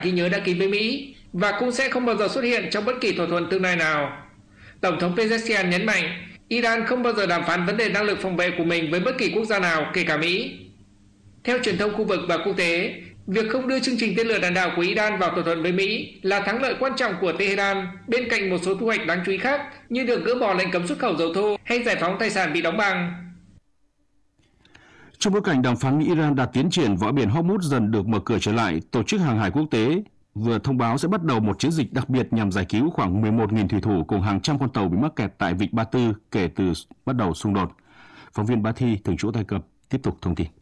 ghi nhớ đã ký với Mỹ và cũng sẽ không bao giờ xuất hiện trong bất kỳ thỏa thuận tương lai nào. Tổng thống Pezeshkian nhấn mạnh Iran không bao giờ đàm phán vấn đề năng lực phòng vệ của mình với bất kỳ quốc gia nào, kể cả Mỹ. Theo truyền thông khu vực và quốc tế, việc không đưa chương trình tên lửa đạn đạo của Iran vào thỏa thuận với Mỹ là thắng lợi quan trọng của Tehran bên cạnh một số thu hoạch đáng chú ý khác như được gỡ bỏ lệnh cấm xuất khẩu dầu thô hay giải phóng tài sản bị đóng băng. Trong bối cảnh đàm phán Mỹ-Iran đạt tiến triển và biển Hormuz dần được mở cửa trở lại, Tổ chức Hàng hải Quốc tế vừa thông báo sẽ bắt đầu một chiến dịch đặc biệt nhằm giải cứu khoảng 11.000 thủy thủ cùng hàng trăm con tàu bị mắc kẹt tại vịnh Ba Tư kể từ bắt đầu xung đột. Phóng viên Bá Thi, thường trú Ai Cập, tiếp tục thông tin.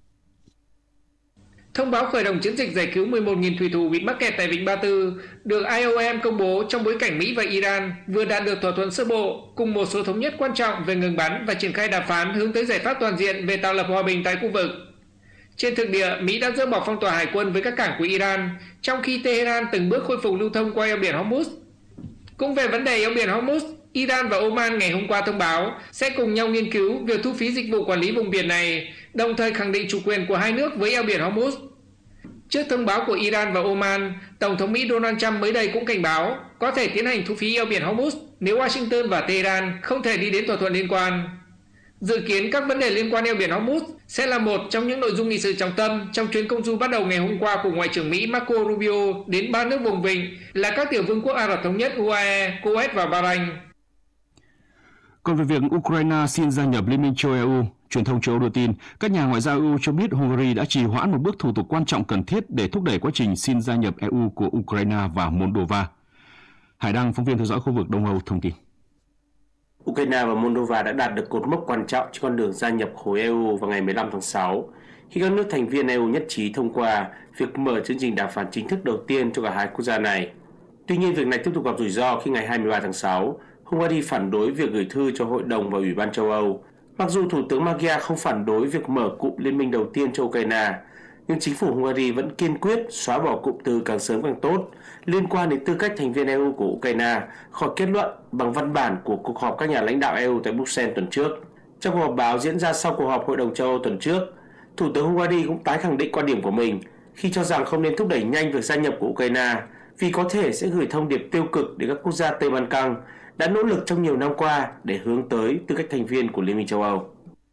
Thông báo khởi động chiến dịch giải cứu 11.000 thủy thủ bị mắc kẹt tại vịnh Ba Tư được IOM công bố trong bối cảnh Mỹ và Iran vừa đạt được thỏa thuận sơ bộ cùng một số thống nhất quan trọng về ngừng bắn và triển khai đàm phán hướng tới giải pháp toàn diện về tạo lập hòa bình tại khu vực. Trên thực địa, Mỹ đã dỡ bỏ phong tỏa hải quân với các cảng của Iran, trong khi Tehran từng bước khôi phục lưu thông qua eo biển Hormuz. Cũng về vấn đề eo biển Hormuz, Iran và Oman ngày hôm qua thông báo sẽ cùng nhau nghiên cứu việc thu phí dịch vụ quản lý vùng biển này, đồng thời khẳng định chủ quyền của hai nước với eo biển Hormuz. Trước thông báo của Iran và Oman, Tổng thống Mỹ Donald Trump mới đây cũng cảnh báo có thể tiến hành thu phí eo biển Hormuz nếu Washington và Tehran không thể đi đến thỏa thuận liên quan. Dự kiến các vấn đề liên quan eo biển Hormuz sẽ là một trong những nội dung nghị sự trọng tâm trong chuyến công du bắt đầu ngày hôm qua của Ngoại trưởng Mỹ Marco Rubio đến ba nước vùng vịnh là các tiểu vương quốc Ả Rập Thống Nhất UAE, Kuwait và Bahrain. Còn về việc Ukraine xin gia nhập Liên minh châu EU, truyền thông châu Âu đưa tin các nhà ngoại giao EU cho biết Hungary đã trì hoãn một bước thủ tục quan trọng cần thiết để thúc đẩy quá trình xin gia nhập EU của Ukraine và Moldova. Hải Đăng, phóng viên theo dõi khu vực Đông Âu thông tin. Ukraine và Moldova đã đạt được cột mốc quan trọng trên con đường gia nhập khối EU vào ngày 15 tháng 6, khi các nước thành viên EU nhất trí thông qua việc mở chương trình đàm phán chính thức đầu tiên cho cả hai quốc gia này. Tuy nhiên, việc này tiếp tục gặp rủi ro khi ngày 23 tháng 6, Hungary phản đối việc gửi thư cho Hội đồng và Ủy ban châu Âu. Mặc dù Thủ tướng Magyar không phản đối việc mở cụm liên minh đầu tiên cho Ukraine, nhưng chính phủ Hungary vẫn kiên quyết xóa bỏ cụm từ càng sớm càng tốt liên quan đến tư cách thành viên EU của Ukraine khỏi kết luận bằng văn bản của cuộc họp các nhà lãnh đạo EU tại Bruxelles tuần trước. Trong cuộc họp báo diễn ra sau cuộc họp Hội đồng châu Âu tuần trước, Thủ tướng Hungary cũng tái khẳng định quan điểm của mình khi cho rằng không nên thúc đẩy nhanh việc gia nhập của Ukraine vì có thể sẽ gửi thông điệp tiêu cực đến các quốc gia Tây Ban Căng đã nỗ lực trong nhiều năm qua để hướng tới tư cách thành viên của Liên minh châu Âu.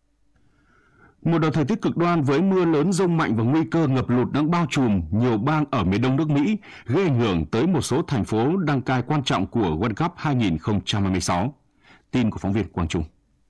Một đợt thời tiết cực đoan với mưa lớn, dông mạnh và nguy cơ ngập lụt đang bao trùm nhiều bang ở miền đông nước Mỹ, gây ảnh hưởng tới một số thành phố đăng cai quan trọng của World Cup 2026. Tin của phóng viên Quang Trung.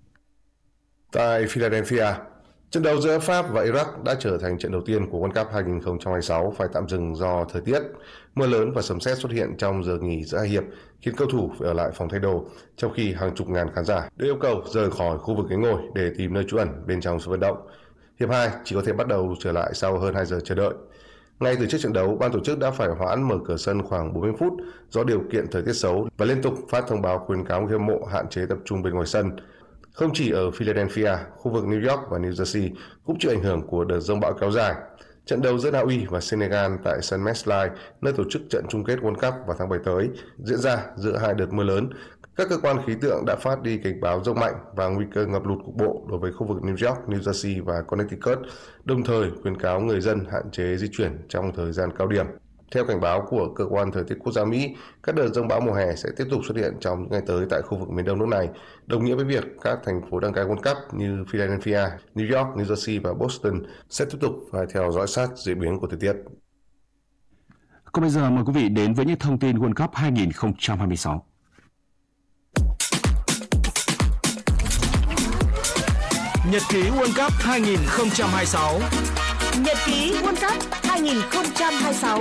Tại Philadelphia, trận đấu giữa Pháp và Iraq đã trở thành trận đầu tiên của World Cup 2026 phải tạm dừng do thời tiết. Mưa lớn và sấm sét xuất hiện trong giờ nghỉ giữa hai hiệp khiến cầu thủ phải ở lại phòng thay đồ, trong khi hàng chục ngàn khán giả được yêu cầu rời khỏi khu vực ghế ngồi để tìm nơi trú ẩn bên trong sân vận động. Hiệp 2 chỉ có thể bắt đầu trở lại sau hơn 2 giờ chờ đợi. Ngay từ trước trận đấu, ban tổ chức đã phải hoãn mở cửa sân khoảng 40 phút do điều kiện thời tiết xấu và liên tục phát thông báo khuyến cáo người hâm mộ hạn chế tập trung bên ngoài sân. Không chỉ ở Philadelphia, khu vực New York và New Jersey cũng chịu ảnh hưởng của đợt giông bão kéo dài. Trận đấu giữa Na Uy và Senegal tại sân MetLife, nơi tổ chức trận chung kết World Cup vào tháng 7 tới, diễn ra giữa hai đợt mưa lớn. Các cơ quan khí tượng đã phát đi cảnh báo giông mạnh và nguy cơ ngập lụt cục bộ đối với khu vực New York, New Jersey và Connecticut, đồng thời khuyến cáo người dân hạn chế di chuyển trong thời gian cao điểm. Theo cảnh báo của Cơ quan Thời tiết Quốc gia Mỹ, các đợt giông bão mùa hè sẽ tiếp tục xuất hiện trong những ngày tới tại khu vực miền đông nước này, đồng nghĩa với việc các thành phố đăng cai World Cup như Philadelphia, New York, New Jersey và Boston sẽ tiếp tục phải theo dõi sát diễn biến của thời tiết. Còn bây giờ mời quý vị đến với những thông tin World Cup 2026. Nhật ký World Cup 2026. Nhật ký World Cup 2026.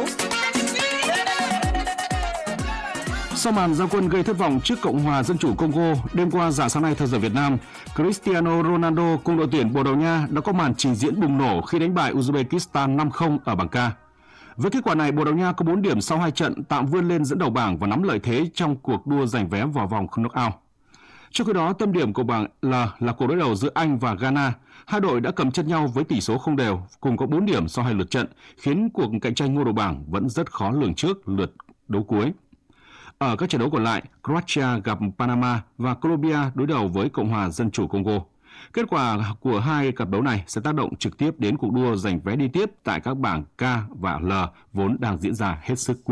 Sau màn ra quân gây thất vọng trước Cộng hòa Dân chủ Congo, đêm qua rạng sáng nay theo giờ Việt Nam, Cristiano Ronaldo cùng đội tuyển Bồ Đào Nha đã có màn trình diễn bùng nổ khi đánh bại Uzbekistan 5-0 ở bảng K. Với kết quả này, Bồ Đào Nha có 4 điểm sau 2 trận, tạm vươn lên dẫn đầu bảng và nắm lợi thế trong cuộc đua giành vé vào vòng knock-out. Trong khi đó, tâm điểm của bảng là cuộc đối đầu giữa Anh và Ghana. Hai đội đã cầm chân nhau với tỷ số không đều, cùng có 4 điểm sau 2 lượt trận, khiến cuộc cạnh tranh ngôi đầu bảng vẫn rất khó lường trước lượt đấu cuối. Ở các trận đấu còn lại, Croatia gặp Panama và Colombia đối đầu với Cộng hòa Dân chủ Congo. Kết quả của hai cặp đấu này sẽ tác động trực tiếp đến cuộc đua giành vé đi tiếp tại các bảng K và L vốn đang diễn ra hết sức